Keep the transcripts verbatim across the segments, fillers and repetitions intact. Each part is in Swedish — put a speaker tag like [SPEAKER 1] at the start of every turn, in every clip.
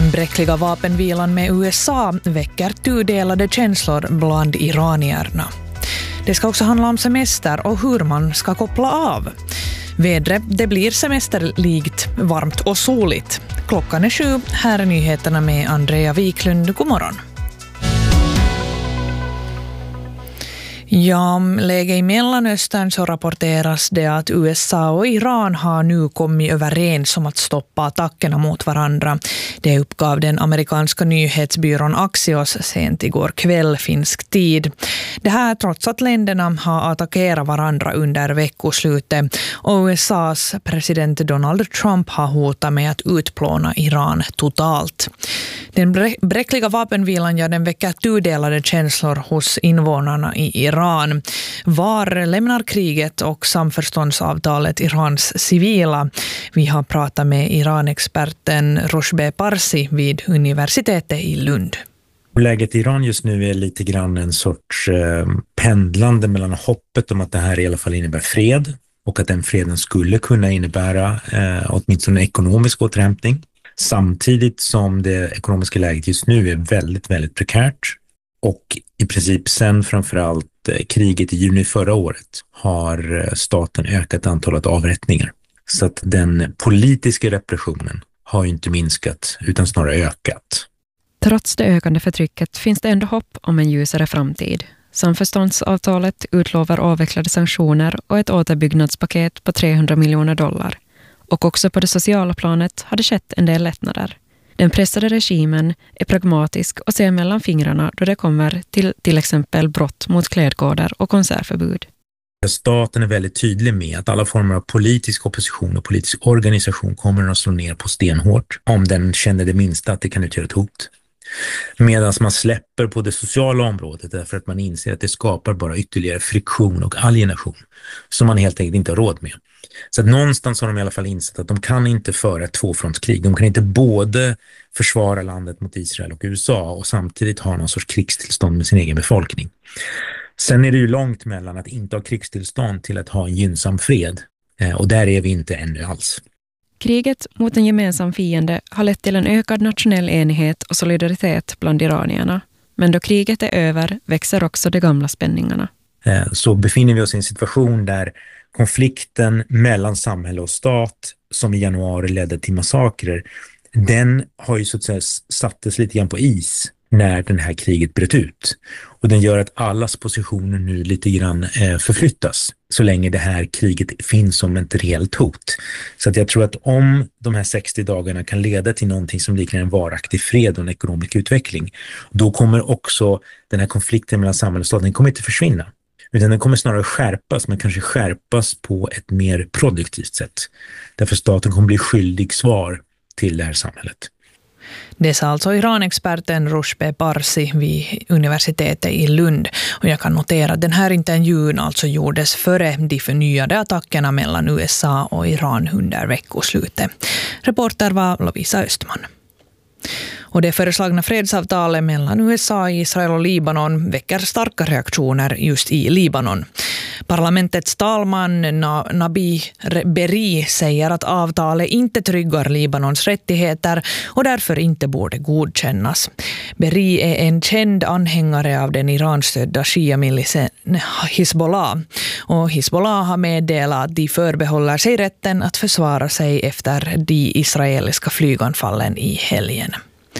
[SPEAKER 1] Den bräckliga vapenvilan med U S A väcker tudelade känslor bland iranierna. Det ska också handla om semester och hur man ska koppla av. Vädret, det blir semesterlikt, varmt och soligt. Klockan är sju, här är nyheterna med Andrea Wiklund. God morgon. Ja, läge i Mellanöstern så rapporteras det att U S A och Iran har nu kommit överens om att stoppa attackerna mot varandra. Det uppgav den amerikanska nyhetsbyrån Axios sent igår kväll finsk tid. Det här trots att länderna har attackerat varandra under veckoslutet och U S A:s president Donald Trump har hotat med att utplåna Iran totalt. Den bräckliga vapenvilan, ja, den väcker tudelade känslor hos invånarna i Iran. Var lämnar kriget och samförståndsavtalet Irans civila? Vi har pratat med Iran-experten Rushbeh Parsi vid universitetet i Lund.
[SPEAKER 2] Läget i Iran just nu är lite grann en sorts eh, pendlande mellan hoppet om att det här i alla fall innebär fred och att den freden skulle kunna innebära eh, åtminstone ekonomisk återhämtning. Samtidigt som det ekonomiska läget just nu är väldigt, väldigt prekärt. Och i princip sen framförallt kriget i juni förra året har staten ökat antalet avrättningar. Så att den politiska repressionen har inte minskat utan snarare ökat.
[SPEAKER 3] Trots det ökande förtrycket finns det ändå hopp om en ljusare framtid. Samförståndsavtalet utlovar avvecklade sanktioner och ett återbyggnadspaket på trehundra miljoner dollar. Och också på det sociala planet har det skett en del lättnader. Den pressade regimen är pragmatisk och ser mellan fingrarna då det kommer till till exempel brott mot klädkoder och konsertförbud.
[SPEAKER 2] Staten är väldigt tydlig med att alla former av politisk opposition och politisk organisation kommer att slå ner på stenhårt om den känner det minsta att det kan utgöra ett hot. Medan man släpper på det sociala området därför att man inser att det skapar bara ytterligare friktion och alienation som man helt enkelt inte har råd med. Så att någonstans har de i alla fall insett att de kan inte föra ett tvåfrontskrig. De kan inte både försvara landet mot Israel och U S A och samtidigt ha någon sorts krigstillstånd med sin egen befolkning. Sen är det ju långt mellan att inte ha krigstillstånd till att ha en gynnsam fred. Och där är vi inte ännu alls.
[SPEAKER 3] Kriget mot en gemensam fiende har lett till en ökad nationell enighet och solidaritet bland iranierna. Men då kriget är över växer också de gamla spänningarna.
[SPEAKER 2] Så befinner vi oss i en situation där konflikten mellan samhälle och stat som i januari ledde till massakrer, den har ju så att säga sattes lite grann på is när den här kriget bröt ut. Och den gör att allas positioner nu lite grann eh, förflyttas så länge det här kriget finns som ett reellt hot. Så att jag tror att om de här sextio dagarna kan leda till någonting som liknar en varaktig fred och en ekonomisk utveckling, då kommer också den här konflikten mellan samhälle och stat, den kommer inte försvinna. Utan den kommer snarare skärpas, men kanske skärpas på ett mer produktivt sätt. Därför staten kommer bli skyldig svar till det här samhället.
[SPEAKER 1] Det sa alltså Iran-experten Rushbeh Parsi vid universitetet i Lund. Och jag kan notera att den här intervjun alltså gjordes före de förnyade attackerna mellan U S A och Iran under veckoslutet. Reporter var Lovisa Östman. Och det föreslagna fredsavtalet mellan U S A, Israel och Libanon väcker starka reaktioner just i Libanon. Parlamentets talman Nabi Berri säger att avtalet inte tryggar Libanons rättigheter och därför inte borde godkännas. Berri är en känd anhängare av den Iran-stödda shia-milisen Hizbollah. Och Hizbollah har meddelat att de förbehåller sig rätten att försvara sig efter de israeliska flyganfallen i helgen.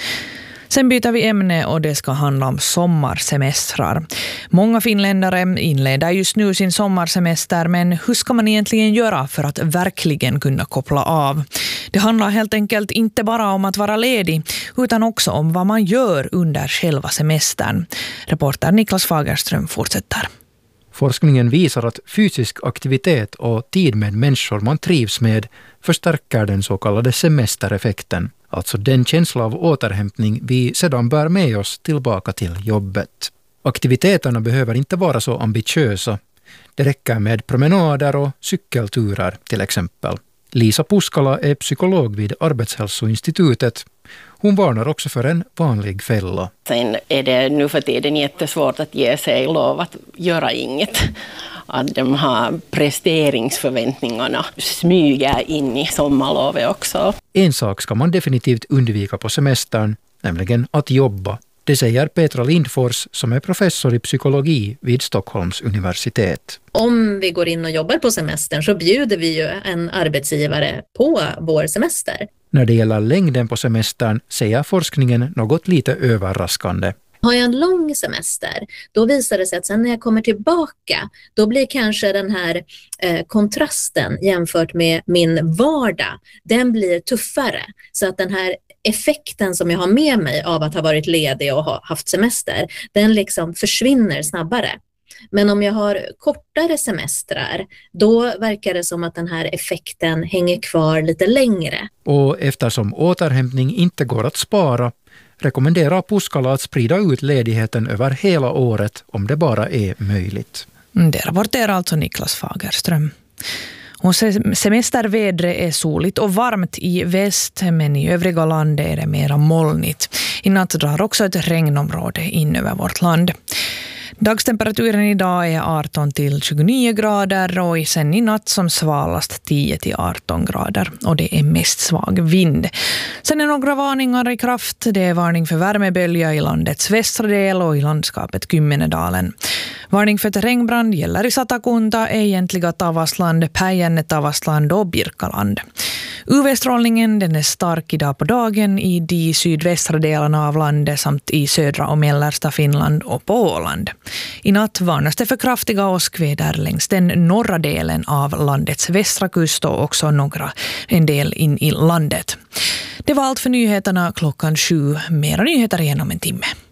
[SPEAKER 1] Sen byter vi ämne och det ska handla om sommarsemestrar. Många finländare inleder just nu sin sommarsemester, men hur ska man egentligen göra för att verkligen kunna koppla av? Det handlar helt enkelt inte bara om att vara ledig utan också om vad man gör under själva semestern. Reporter Niklas Fagerström fortsätter.
[SPEAKER 4] Forskningen visar att fysisk aktivitet och tid med människor man trivs med förstärker den så kallade semestereffekten. Alltså den känsla av återhämtning vi sedan bär med oss tillbaka till jobbet. Aktiviteterna behöver inte vara så ambitiösa. Det räcker med promenader och cykelturer till exempel. Lisa Puskala är psykolog vid Arbetshälsoinstitutet. Hon varnar också för en vanlig fälla.
[SPEAKER 5] Sen är det nu för tiden jättesvårt att ge sig lov att göra inget. Att de här presteringsförväntningarna smyger in i sommarlovet också.
[SPEAKER 4] En sak ska man definitivt undvika på semestern, nämligen att jobba. Det säger Petra Lindfors som är professor i psykologi vid Stockholms universitet.
[SPEAKER 6] Om vi går in och jobbar på semestern så bjuder vi ju en arbetsgivare på vår semester.
[SPEAKER 4] När det gäller längden på semestern säger forskningen något lite överraskande.
[SPEAKER 6] Har jag en lång semester, då visar det sig att sen när jag kommer tillbaka, då blir kanske den här eh, kontrasten jämfört med min vardag, den blir tuffare. Så att den här effekten som jag har med mig av att ha varit ledig och ha haft semester, den liksom försvinner snabbare. Men om jag har kortare semestrar, då verkar det som att den här effekten hänger kvar lite längre.
[SPEAKER 4] Och eftersom återhämtning inte går att spara, rekommenderar Puskala att sprida ut ledigheten över hela året om det bara är möjligt.
[SPEAKER 1] Det rapporterar alltså Niklas Fagerström. Och semestervädret är soligt och varmt i väst, men i övriga landet är det mera molnigt. I natt drar också ett regnområde in över vårt land. Dagstemperaturen idag är arton till tjugonio grader och sen i natt som svalast tio till arton grader. Och det är mest svag vind. Sen är några varningar i kraft. Det är varning för värmebölja i landets västra del och i landskapet Kymmenedalen. Varning för terrängbrand gäller i Satakunta, egentliga Tavastland, Päijänne Tavastland och Birkaland. U V-strålningen den är stark idag på dagen i de sydvästra delarna av landet samt i södra och mellersta Finland och på Åland. I natt varnas det för kraftiga åskväder längs den norra delen av landets västra kust och också några en del in i landet. Det var allt för nyheterna klockan sju. Mera nyheter igen om en timme.